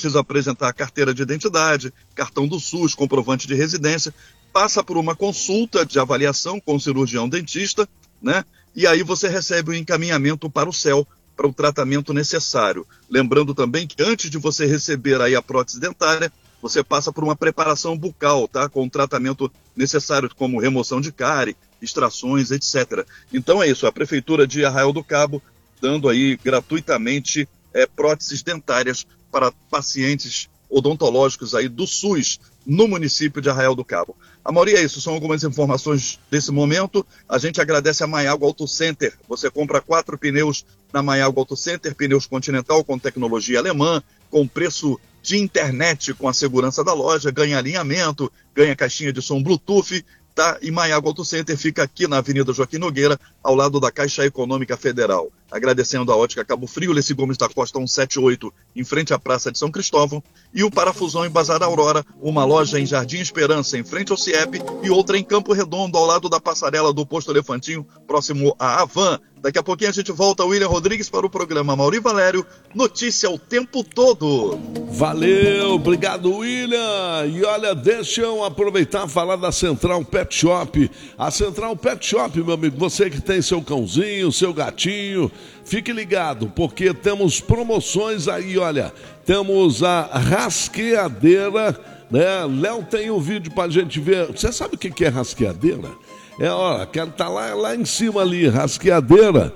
precisa apresentar carteira de identidade, cartão do SUS, comprovante de residência, passa por uma consulta de avaliação com o cirurgião dentista, né? E aí você recebe o encaminhamento para o CEL, para o tratamento necessário. Lembrando também que antes de você receber aí a prótese dentária, você passa por uma preparação bucal, tá? Com o tratamento necessário, como remoção de cárie, extrações, etc. Então é isso, a Prefeitura de Arraial do Cabo dando aí gratuitamente próteses dentárias para pacientes odontológicos aí do SUS no município de Arraial do Cabo. Amaury, é isso, são algumas informações desse momento. A gente agradece a Maialgo Auto Center. Você compra 4 pneus na Maialgo Auto Center, pneus Continental com tecnologia alemã, com preço de internet com a segurança da loja, ganha alinhamento, ganha caixinha de som Bluetooth, tá? E Maialgo Auto Center fica aqui na Avenida Joaquim Nogueira, ao lado da Caixa Econômica Federal. Agradecendo a Ótica Cabo Frio, Leci Gomes da Costa 178, em frente à Praça de São Cristóvão, e o Parafusão em Bazar Aurora, uma loja em Jardim Esperança, em frente ao CIEP, e outra em Campo Redondo, ao lado da passarela do Posto Elefantinho, próximo à Havan. Daqui a pouquinho a gente volta, William Rodrigues, para o programa Amaury Valério, notícia o tempo todo. Valeu, obrigado, William. E olha, deixa eu aproveitar e falar da Central Pet Shop. A Central Pet Shop, meu amigo, você que tem seu cãozinho, seu gatinho, fique ligado, porque temos promoções aí, olha. Temos a rasqueadeira, né? Léo tem um vídeo pra gente ver. Você sabe o que é rasqueadeira? Olha, quero estar lá em cima ali, rasqueadeira.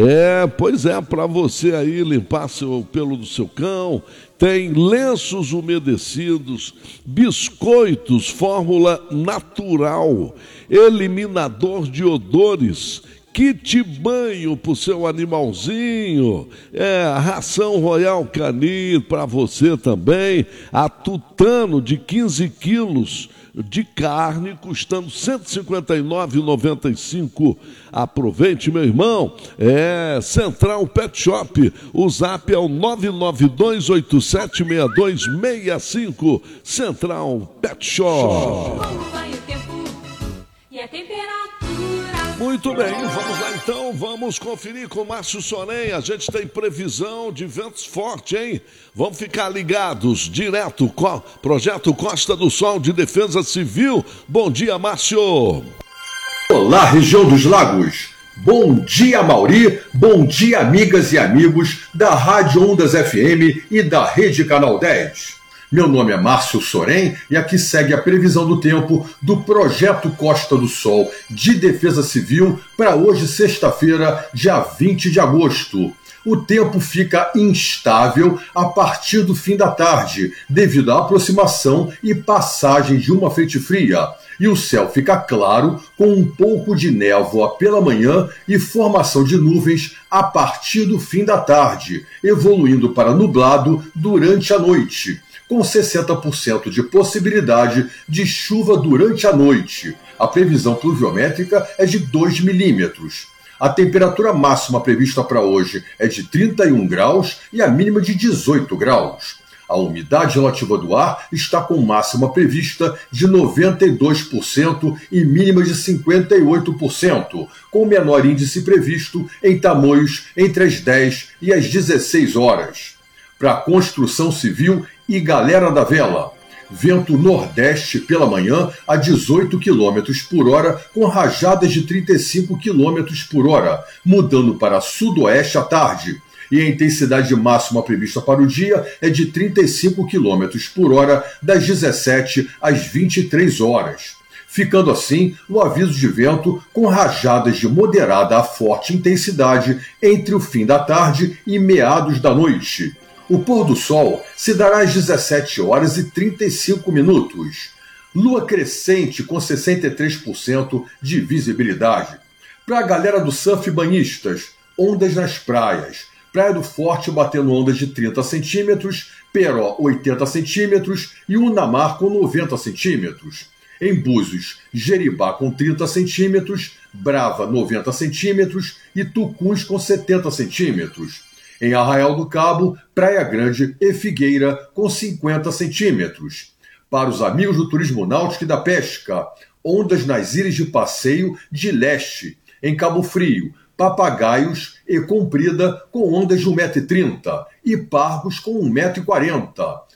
Pois é, para você aí limpar o pelo do seu cão. Tem lenços umedecidos, biscoitos, fórmula natural, eliminador de odores, kit banho para o seu animalzinho, a ração Royal Canin para você também, a Tutano de 15 quilos de carne, custando R$ 159,95. Aproveite, meu irmão. Central Pet Shop. O zap é o 992876265. Central Pet Shop. Muito bem, vamos lá então, vamos conferir com o Márcio Sorém. A gente tem previsão de ventos fortes, hein? Vamos ficar ligados, direto, Projeto Costa do Sol de Defesa Civil. Bom dia, Márcio. Olá, região dos Lagos. Bom dia, Amaury. Bom dia, amigas e amigos da Rádio Ondas FM e da Rede Canal 10. Meu nome é Márcio Sorém e aqui segue a previsão do tempo do Projeto Costa do Sol de Defesa Civil para hoje, sexta-feira, dia 20 de agosto. O tempo fica instável a partir do fim da tarde, devido à aproximação e passagem de uma frente fria. E o céu fica claro, com um pouco de névoa pela manhã e formação de nuvens a partir do fim da tarde, evoluindo para nublado durante a noite, com 60% de possibilidade de chuva durante a noite. A previsão pluviométrica é de 2 milímetros. A temperatura máxima prevista para hoje é de 31 graus e a mínima de 18 graus. A umidade relativa do ar está com máxima prevista de 92% e mínima de 58%, com menor índice previsto em Tamoios entre as 10 e as 16 horas. Para a construção civil e galera da vela, vento nordeste pela manhã a 18 km por hora, com rajadas de 35 km por hora, mudando para sudoeste à tarde. E a intensidade máxima prevista para o dia é de 35 km por hora, das 17 às 23 horas. Ficando assim o aviso de vento com rajadas de moderada a forte intensidade entre o fim da tarde e meados da noite. O pôr do sol se dará às 17 horas e 35 minutos. Lua crescente com 63% de visibilidade. Para a galera do surf banhistas, ondas nas praias. Praia do Forte batendo ondas de 30 centímetros, Peró 80 centímetros e Unamar com 90 centímetros. Em Búzios, Jeribá com 30 centímetros, Brava 90 centímetros e Tucuns com 70 centímetros. Em Arraial do Cabo, Praia Grande e Figueira com 50 centímetros. Para os amigos do turismo náutico e da pesca, ondas nas ilhas de passeio de leste, em Cabo Frio, Papagaios e Comprida com ondas de 1,30 m e Pargos com 1,40 m.